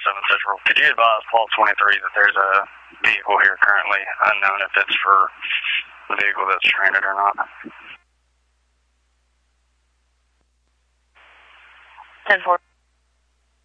Central. Could you advise Paul 23 that there's a vehicle here currently, unknown if it's for the vehicle that's stranded or not? 10-4.